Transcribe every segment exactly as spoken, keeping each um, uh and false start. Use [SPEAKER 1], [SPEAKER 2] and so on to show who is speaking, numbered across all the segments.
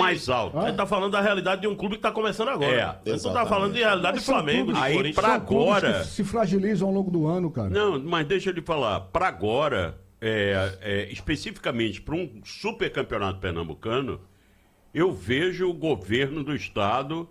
[SPEAKER 1] mais alto.
[SPEAKER 2] A gente tá falando da realidade de um clube que tá começando agora.
[SPEAKER 1] É,
[SPEAKER 2] a gente não tá
[SPEAKER 3] exatamente.
[SPEAKER 2] falando de realidade do Flamengo, de
[SPEAKER 1] Aí,
[SPEAKER 2] Corinthians.
[SPEAKER 1] pra
[SPEAKER 4] São clubes
[SPEAKER 1] agora-
[SPEAKER 4] que se fragilizam ao longo do ano, cara.
[SPEAKER 1] Não, mas deixa eu lhe falar. Para agora, é, é, especificamente para um super campeonato pernambucano, eu vejo o governo do estado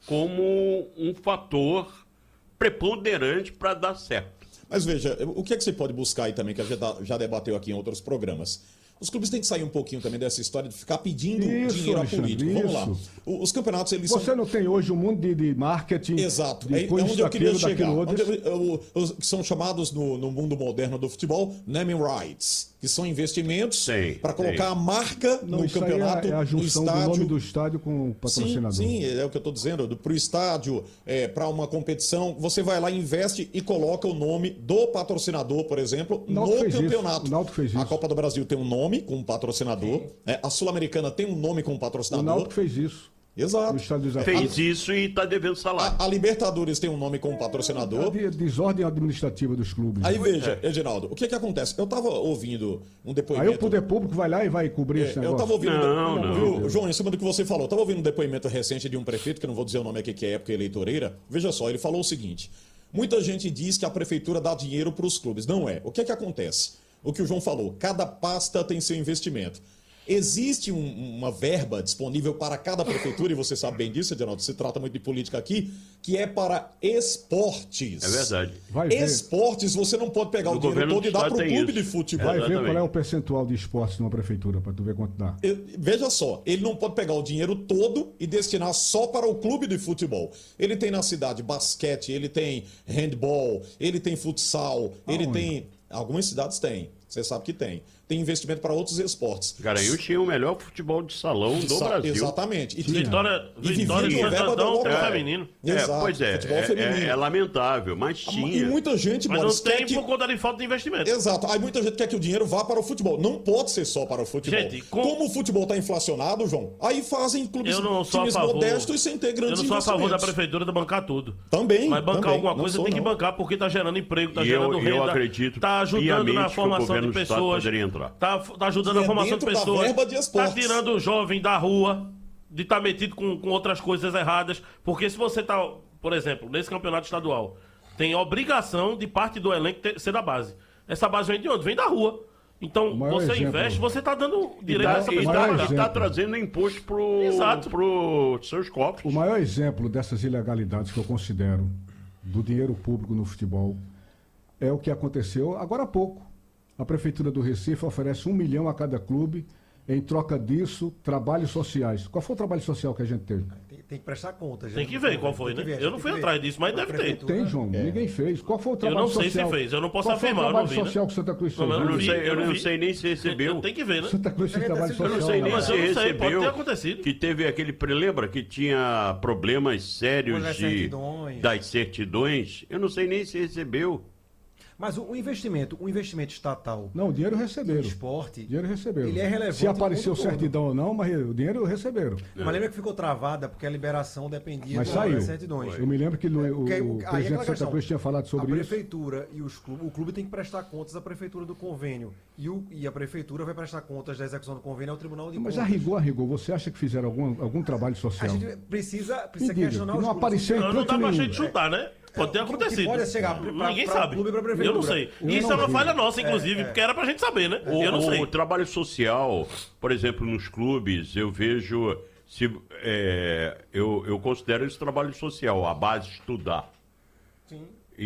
[SPEAKER 1] como um fator preponderante para dar certo.
[SPEAKER 3] Mas veja, o que é que você pode buscar aí também, que a gente já debateu aqui em outros programas? Os clubes têm que sair um pouquinho também dessa história de ficar pedindo
[SPEAKER 4] Isso,
[SPEAKER 3] dinheiro a
[SPEAKER 4] Alexandre,
[SPEAKER 3] político. Vamos lá.
[SPEAKER 4] isso.
[SPEAKER 3] O- Os campeonatos, eles
[SPEAKER 4] Você
[SPEAKER 3] são...
[SPEAKER 4] não tem hoje um mundo de, de marketing,
[SPEAKER 3] Exato,
[SPEAKER 4] de
[SPEAKER 3] é, é
[SPEAKER 4] coisas
[SPEAKER 3] onde eu queria
[SPEAKER 4] daquilo,
[SPEAKER 3] chegar.
[SPEAKER 4] daquilo,
[SPEAKER 3] Onde
[SPEAKER 4] outras.
[SPEAKER 3] eu- eu- os que são chamados no, no mundo moderno do futebol, naming rights, que são investimentos
[SPEAKER 1] Sim,
[SPEAKER 3] para colocar
[SPEAKER 1] sim.
[SPEAKER 3] a marca
[SPEAKER 4] Não,
[SPEAKER 3] no
[SPEAKER 4] isso aí
[SPEAKER 3] campeonato,
[SPEAKER 4] é, é a
[SPEAKER 3] no
[SPEAKER 4] junção do
[SPEAKER 3] estádio.
[SPEAKER 4] nome do estádio com o patrocinador.
[SPEAKER 3] Sim, sim, é o que eu estou dizendo. Para o estádio, é, para uma competição, você vai lá, investe e coloca o nome do patrocinador, por exemplo,
[SPEAKER 4] O
[SPEAKER 3] no
[SPEAKER 4] Náutico fez isso,
[SPEAKER 3] campeonato.
[SPEAKER 4] o Náutico fez
[SPEAKER 3] A
[SPEAKER 4] isso.
[SPEAKER 3] Copa do Brasil tem um nome com um patrocinador, né? A Sul-Americana tem um nome com um
[SPEAKER 4] O
[SPEAKER 3] patrocinador.
[SPEAKER 4] Náutico fez isso.
[SPEAKER 3] Exato.
[SPEAKER 4] No estádio dos
[SPEAKER 1] Fez isso e está devendo salário.
[SPEAKER 3] A, a Libertadores tem um nome com um patrocinador.
[SPEAKER 4] A desordem administrativa dos clubes.
[SPEAKER 3] Aí veja, Edinaldo, o que que acontece? Eu tava ouvindo um
[SPEAKER 4] Aí
[SPEAKER 3] depoimento...
[SPEAKER 4] o poder público vai lá e vai cobrir esse
[SPEAKER 3] É,
[SPEAKER 4] negócio.
[SPEAKER 3] eu tava ouvindo,
[SPEAKER 1] Não,
[SPEAKER 3] um-
[SPEAKER 1] não.
[SPEAKER 3] viu, João, em cima do que você falou, eu tava ouvindo um depoimento recente de um prefeito, que eu não vou dizer o nome aqui, que é época eleitoreira. Veja só, ele falou o seguinte: muita gente diz que a prefeitura dá dinheiro para os clubes. Não é. O que é que acontece? O que o João falou, cada pasta tem seu investimento. Existe um- uma verba disponível para cada prefeitura, e você sabe bem disso, Edinaldo, se trata muito de política aqui, que é para esportes.
[SPEAKER 1] É verdade.
[SPEAKER 4] Vai ver,
[SPEAKER 3] Esportes, você não pode pegar
[SPEAKER 1] No
[SPEAKER 3] o dinheiro
[SPEAKER 1] governo
[SPEAKER 3] todo
[SPEAKER 1] do
[SPEAKER 3] e dar
[SPEAKER 1] estado
[SPEAKER 3] para o
[SPEAKER 1] tem
[SPEAKER 3] clube
[SPEAKER 1] isso.
[SPEAKER 3] de futebol.
[SPEAKER 4] vai ver
[SPEAKER 1] Exatamente.
[SPEAKER 4] qual é o percentual de esportes numa prefeitura, para tu ver quanto dá.
[SPEAKER 3] Eu- Veja só, ele não pode pegar o dinheiro todo e destinar só para o clube de futebol. Ele tem na cidade basquete, ele tem handball, ele tem futsal, ele
[SPEAKER 4] Aonde?
[SPEAKER 3] tem... Algumas cidades têm, você sabe que tem. Tem investimento para outros esportes.
[SPEAKER 1] Garanhuns tinha o melhor futebol de salão do
[SPEAKER 3] Sa-
[SPEAKER 1] Brasil.
[SPEAKER 3] Exatamente. E tinha-
[SPEAKER 2] Vitória,
[SPEAKER 3] E
[SPEAKER 2] Vitória
[SPEAKER 3] vivia
[SPEAKER 2] de
[SPEAKER 3] com verba da
[SPEAKER 2] Santandão
[SPEAKER 3] locais.
[SPEAKER 2] feminino.
[SPEAKER 1] É,
[SPEAKER 3] Exato,
[SPEAKER 1] pois é,
[SPEAKER 3] futebol
[SPEAKER 1] é,
[SPEAKER 3] feminino.
[SPEAKER 1] é, é lamentável, mas
[SPEAKER 3] E
[SPEAKER 1] tinha.
[SPEAKER 3] muita gente,
[SPEAKER 2] Mas
[SPEAKER 3] Boris,
[SPEAKER 2] não tem
[SPEAKER 3] quer que...
[SPEAKER 2] por conta de falta de investimento.
[SPEAKER 3] Exato. Aí muita gente quer que o dinheiro vá para o futebol. Não pode ser só para o futebol.
[SPEAKER 2] Gente, com-
[SPEAKER 3] Como o futebol está inflacionado, João, aí fazem clubes,
[SPEAKER 2] Eu não sou a
[SPEAKER 3] times
[SPEAKER 2] favor.
[SPEAKER 3] modestos sem ter
[SPEAKER 2] Eu
[SPEAKER 3] grandes
[SPEAKER 2] não sou a favor da
[SPEAKER 3] investimentos.
[SPEAKER 2] prefeitura de bancar tudo.
[SPEAKER 3] Também,
[SPEAKER 2] Mas bancar
[SPEAKER 3] também.
[SPEAKER 2] alguma
[SPEAKER 3] Não
[SPEAKER 2] coisa
[SPEAKER 3] sou,
[SPEAKER 2] tem que
[SPEAKER 3] não.
[SPEAKER 2] bancar, porque tá gerando emprego, tá
[SPEAKER 1] E
[SPEAKER 2] gerando
[SPEAKER 1] eu-
[SPEAKER 2] renda.
[SPEAKER 1] eu acredito
[SPEAKER 2] tá ajudando
[SPEAKER 1] piamente
[SPEAKER 2] na
[SPEAKER 1] que o
[SPEAKER 2] formação
[SPEAKER 1] governo
[SPEAKER 2] de
[SPEAKER 1] do estado
[SPEAKER 2] pessoas.
[SPEAKER 1] poderia entrar.
[SPEAKER 2] Tá, tá ajudando
[SPEAKER 3] E
[SPEAKER 2] na
[SPEAKER 3] é
[SPEAKER 2] formação de
[SPEAKER 3] dentro da
[SPEAKER 2] pessoas.
[SPEAKER 3] verba de
[SPEAKER 2] Tá
[SPEAKER 3] esportes.
[SPEAKER 2] tirando o jovem da rua, de estar metido com, com outras coisas erradas. Porque se você tá, por exemplo, nesse campeonato estadual, tem obrigação de parte do elenco ter- ser da base. Essa base vem de onde? Vem da rua. Então,
[SPEAKER 4] O maior
[SPEAKER 2] você
[SPEAKER 4] exemplo-
[SPEAKER 2] investe, você tá dando
[SPEAKER 1] E
[SPEAKER 2] direito a
[SPEAKER 1] tá,
[SPEAKER 2] essa
[SPEAKER 1] e
[SPEAKER 2] pessoa.
[SPEAKER 4] maior
[SPEAKER 1] tá-
[SPEAKER 2] pagar.
[SPEAKER 1] e tá
[SPEAKER 4] exemplo.
[SPEAKER 1] trazendo imposto pro,
[SPEAKER 2] Exato.
[SPEAKER 1] pro seus cofres.
[SPEAKER 4] O maior exemplo dessas ilegalidades que eu considero do dinheiro público no futebol é o que aconteceu agora há pouco. A Prefeitura do Recife oferece um milhão a cada clube. Em troca disso, trabalhos sociais. Qual foi o trabalho social que a gente teve?
[SPEAKER 5] Tem, tem que prestar contas.
[SPEAKER 2] Tem que ver qual foi, né? Eu não fui atrás disso, mas deve ter.
[SPEAKER 4] Tem, João. Ninguém fez. Qual foi o trabalho
[SPEAKER 2] não sei se
[SPEAKER 4] social?
[SPEAKER 2] fez, eu não posso
[SPEAKER 4] Qual foi
[SPEAKER 2] afirmar, eu
[SPEAKER 4] o trabalho
[SPEAKER 2] não vi, né?
[SPEAKER 4] social que Santa Cruz
[SPEAKER 2] Não,
[SPEAKER 4] fez?
[SPEAKER 2] mas
[SPEAKER 1] Eu não
[SPEAKER 2] vi,
[SPEAKER 1] sei,
[SPEAKER 2] eu
[SPEAKER 1] eu
[SPEAKER 2] não
[SPEAKER 1] não
[SPEAKER 2] vi.
[SPEAKER 1] sei nem se recebeu.
[SPEAKER 2] Tem que ver, né?
[SPEAKER 4] Santa Cruz fez
[SPEAKER 5] Eu
[SPEAKER 4] trabalho
[SPEAKER 5] não
[SPEAKER 1] Eu não
[SPEAKER 4] social.
[SPEAKER 1] sei nem
[SPEAKER 4] não.
[SPEAKER 2] Mas
[SPEAKER 1] se
[SPEAKER 2] eu não sei, pode
[SPEAKER 1] recebeu.
[SPEAKER 2] ter acontecido.
[SPEAKER 1] Que teve aquele. Lembra que tinha problemas sérios
[SPEAKER 5] Com as
[SPEAKER 1] de,
[SPEAKER 5] certidões.
[SPEAKER 1] das certidões? Eu não sei nem se recebeu.
[SPEAKER 5] Mas o, o investimento, o investimento estatal
[SPEAKER 4] Não, o dinheiro
[SPEAKER 5] em
[SPEAKER 4] receberam.
[SPEAKER 5] esporte,
[SPEAKER 4] O dinheiro receberam.
[SPEAKER 5] ele é relevante
[SPEAKER 4] Se
[SPEAKER 5] no
[SPEAKER 4] apareceu
[SPEAKER 5] mundo todo.
[SPEAKER 4] certidão ou não, mas o dinheiro receberam.
[SPEAKER 5] Mas lembra que ficou travada porque a liberação dependia
[SPEAKER 4] Mas
[SPEAKER 5] do-
[SPEAKER 4] saiu.
[SPEAKER 5] das certidões.
[SPEAKER 4] Eu me lembro que o, o,
[SPEAKER 5] Porque aí,
[SPEAKER 4] o
[SPEAKER 5] aí é
[SPEAKER 4] presidente
[SPEAKER 5] aquela
[SPEAKER 4] de Santa
[SPEAKER 5] questão,
[SPEAKER 4] Cruz tinha falado sobre
[SPEAKER 5] a
[SPEAKER 4] isso.
[SPEAKER 5] prefeitura e os clubes, o clube tem que prestar contas à prefeitura do convênio e, o, e a prefeitura vai prestar contas da execução do convênio ao Tribunal de
[SPEAKER 4] Mas
[SPEAKER 5] Contas.
[SPEAKER 4] a rigor, a rigor, você acha que fizeram algum, algum trabalho
[SPEAKER 5] A
[SPEAKER 4] social?
[SPEAKER 5] gente precisa, precisa
[SPEAKER 4] Me diga,
[SPEAKER 5] questionar
[SPEAKER 4] que
[SPEAKER 5] os
[SPEAKER 4] não
[SPEAKER 5] clubes.
[SPEAKER 4] apareceu em
[SPEAKER 2] Não, não
[SPEAKER 4] canto
[SPEAKER 2] dá pra
[SPEAKER 4] nenhum.
[SPEAKER 2] gente chutar, né? Pode ter
[SPEAKER 5] É, o que
[SPEAKER 2] acontecido.
[SPEAKER 5] pode chegar pra-
[SPEAKER 2] Ninguém
[SPEAKER 5] pra-
[SPEAKER 2] sabe.
[SPEAKER 5] clube e pra prefeitura.
[SPEAKER 2] Eu não sei.
[SPEAKER 4] Eu
[SPEAKER 2] Isso
[SPEAKER 4] não
[SPEAKER 2] é uma
[SPEAKER 4] vi.
[SPEAKER 2] falha nossa, inclusive, porque era pra gente saber, né?
[SPEAKER 1] O,
[SPEAKER 2] Eu não
[SPEAKER 1] o
[SPEAKER 2] sei.
[SPEAKER 1] trabalho social, por exemplo, nos clubes, eu vejo. Se, é, eu, eu considero esse trabalho social, a base estudar.
[SPEAKER 5] Sim.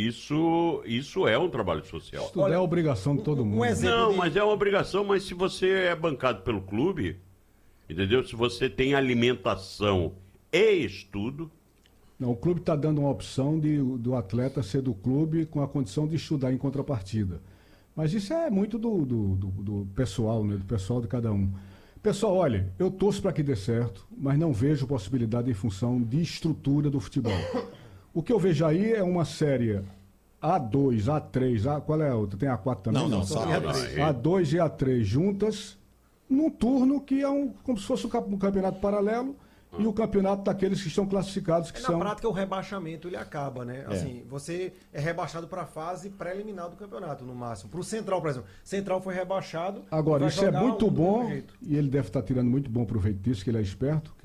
[SPEAKER 1] Isso, isso é um trabalho social.
[SPEAKER 4] Estudar é a obrigação de todo
[SPEAKER 5] um
[SPEAKER 4] mundo.
[SPEAKER 5] exemplo-
[SPEAKER 1] Não,
[SPEAKER 5] de-
[SPEAKER 1] mas é uma obrigação, mas se você é bancado pelo clube, entendeu? Se você tem alimentação e estudo,
[SPEAKER 4] Não, o clube está dando uma opção de, do atleta ser do clube com a condição de estudar em contrapartida. Mas isso é muito do, do, do, do pessoal, né? Do pessoal de cada um. Pessoal, olha, eu torço para que dê certo, mas não vejo possibilidade em função de estrutura do futebol. O que eu vejo aí é uma série A dois, A três, A, qual é a outra? Tem A quatro também?
[SPEAKER 3] Não, não, só
[SPEAKER 5] tem
[SPEAKER 3] A
[SPEAKER 5] a
[SPEAKER 3] dois.
[SPEAKER 5] três.
[SPEAKER 4] A dois e A três juntas, num turno que é um, como se fosse um cap- um campeonato paralelo, e o campeonato daqueles que estão classificados, que
[SPEAKER 5] É, na
[SPEAKER 4] são...
[SPEAKER 5] prática, o rebaixamento ele acaba, né? Assim, você é rebaixado para a fase preliminar do campeonato, no máximo. Para o Central, por exemplo. Central foi rebaixado.
[SPEAKER 4] Agora,
[SPEAKER 5] vai
[SPEAKER 4] isso é
[SPEAKER 5] jogar
[SPEAKER 4] muito
[SPEAKER 5] um do mesmo
[SPEAKER 4] bom,
[SPEAKER 5] jeito.
[SPEAKER 4] e ele deve estar tirando muito bom proveito disso, que ele é esperto,